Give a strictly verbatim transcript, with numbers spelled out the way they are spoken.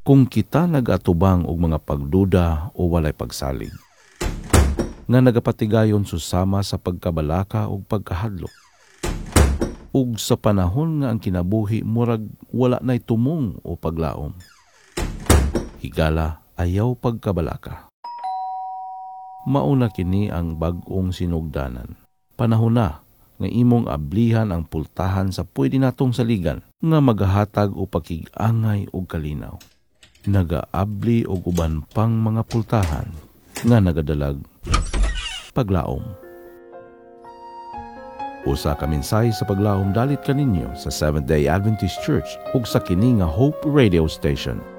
kung kita nagatubang og mga pagduda o walay pagsalig, nga nagapatigayon susama sa pagkabalaka o pagkahadlok, ug sa panahon nga ang kinabuhi murag wala na'y tumong o paglaom. Higala ayaw pagkabalaka. Mauna kini ang bag-ong sinugdanan. Panahon na nga imong ablihan ang pultahan sa pwede natong saligan nga magahatag o pakig-angay o kalinaw. Nagaabli o uban pang mga pultahan nga nagadalag paglaom. Usa ka mensahe sa paglaom dalit kaninyo sa Seventh-day Adventist Church ug sa kini nga Hope Radio Station.